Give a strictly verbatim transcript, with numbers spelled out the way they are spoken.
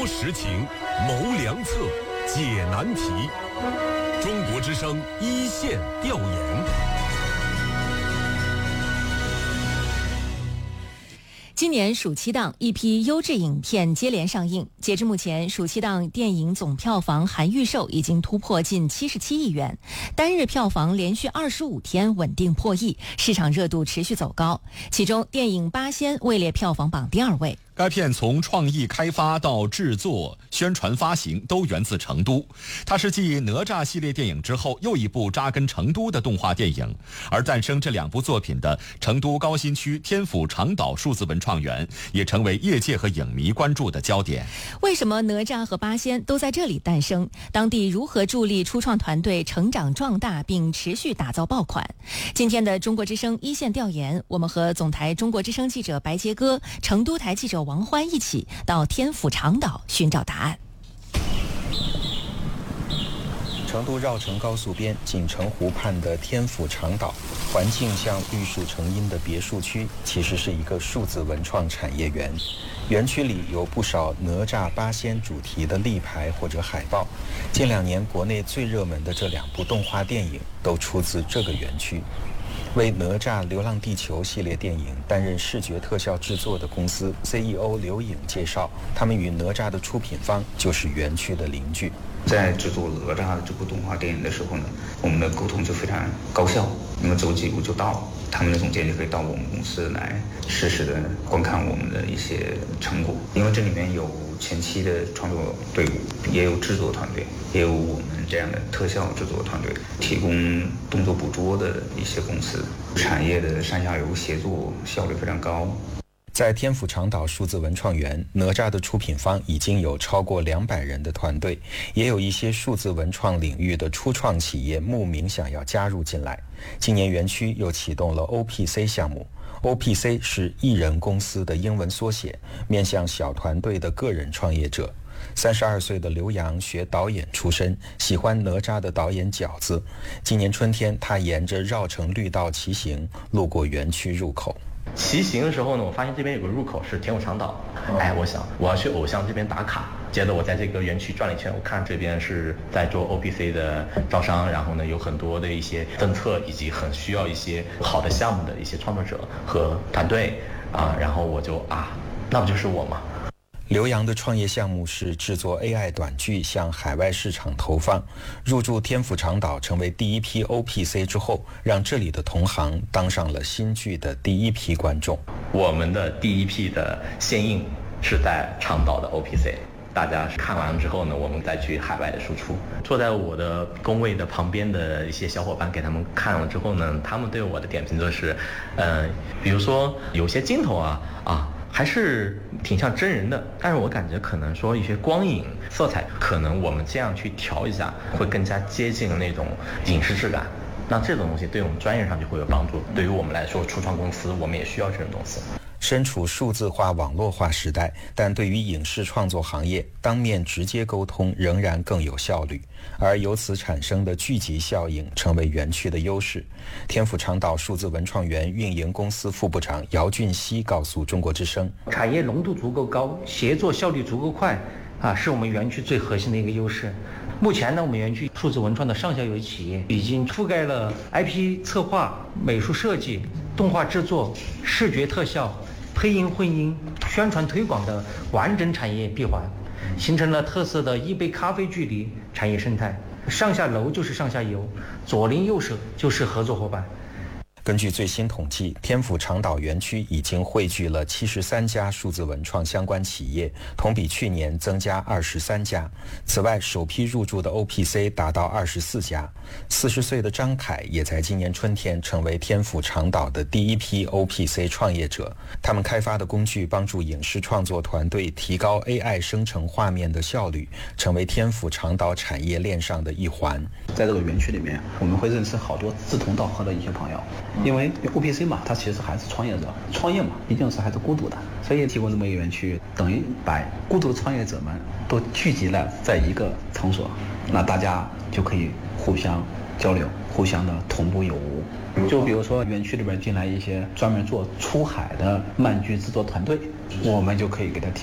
说实情，谋良策，解难题。中国之声一线调研。 今年暑期档一批优质影片接连上映，截至目前，暑期档电影总票房含预售已经突破近七十七亿元，单日票房连续二十五天稳定破亿，市场热度持续走高。其中，电影《八仙》位列票房榜第二位。 该片从创意开发到制作、宣传、发行都源自成都，它是继哪吒系列电影之后又一部扎根成都的动画电影。而诞生这两部作品的成都高新区天府长岛数字文创园也成为业界和影迷关注的焦点。 为什么哪吒和八仙都在这里诞生？当地如何助力初创团队成长壮大并持续打造爆款？今天的中国之声一线调研，我们和总台中国之声记者白杰哥、成都台记者王欢一起到天府长岛寻找答案。 成都绕城高速边锦城湖畔的天府长岛，环境像绿树成荫的别墅区，其实是一个数字文创产业园。园区里有不少哪吒八仙主题的立牌或者海报，近两年国内最热门的这两部动画电影都出自这个园区。为哪吒流浪地球系列电影担任视觉特效制作的公司 C E O 刘颖介绍，他们与哪吒的出品方就是园区的邻居。 在制作哪吒这部动画电影的时候呢，我们的沟通就非常高效，那么走几步就到，他们的总监就可以到我们公司来实时的观看我们的一些成果。因为这里面有前期的创作队伍，也有制作团队，也有我们这样的特效制作团队，提供动作捕捉的一些公司，产业的上下游协作效率非常高。 在天府长岛数字文创园，哪吒的出品方已经有超过两百人的团队，也有一些数字文创领域的初创企业慕名想要加入进来。今年园区又启动了 O P C 项目， O P C 是艺人公司的英文缩写，面向小团队的个人创业者。三十二岁的刘洋学导演出身，喜欢哪吒的导演饺子。今年春天，他沿着绕城绿道骑行，路过园区入口。 骑行的时候呢，我发现这边有个入口是天府长岛，哎，我想我要去偶像这边打卡。接着我在这个园区转了一圈，我看这边是在做 O P C 的招商，然后呢有很多的一些政策，以及很需要一些好的项目的一些创作者和团队啊，然后我就啊，那不就是我吗？ 刘洋的创业项目是制作 A I 短剧向海外市场投放。入驻天府长岛成为第一批 O P C 之后，让这里的同行当上了新剧的第一批观众。 我们的第一批的献映是在长岛的 O P C， 大家看完之后呢，我们再去海外的输出。坐在我的工位的旁边的一些小伙伴给他们看了之后呢，他们对我的点评就是，呃，比如说有些镜头啊啊。还是挺像真人的，但是我感觉可能说一些光影色彩，可能我们这样去调一下，会更加接近那种影视质感。那这种东西对我们专业上就会有帮助，对于我们来说，初创公司我们也需要这种东西。 身处数字化网络化时代，但对于影视创作行业，当面直接沟通仍然更有效率，而由此产生的聚集效应成为园区的优势。天府长岛数字文创园运营公司副部长姚俊熙告诉中国之声， 产业浓度足够高，协作效率足够快啊，是我们园区最核心的一个优势。目前呢，我们园区数字文创的上下游企业已经覆盖了 I P 策划、美术设计、动画制作、视觉特效、配音混音、宣传推广的完整产业闭环，形成了特色的一杯咖啡距离产业生态。上下楼就是上下游，左邻右舍就是合作伙伴。 根据最新统计，天府长岛园区已经汇聚了七十三家数字文创相关企业，同比去年增加二十三家。此外，首批入驻的 O P C 达到二十四家。四十岁的张凯也在今年春天成为天府长岛的第一批 O P C 创业者。他们开发的工具帮助影视创作团队提高 A I 生成画面的效率，成为天府长岛产业链上的一环。 在这个园区里面，我们会认识好多志同道合的一些朋友。因为 O P C 嘛，它其实还是创业者，创业嘛，毕竟是还是孤独的，所以提供这么一个园区，等于把孤独的创业者们都聚集了在一个场所，那大家就可以互相交流，互相的同步有无。就比如说园区里边进来一些专门做出海的漫剧制作团队，我们就可以给他提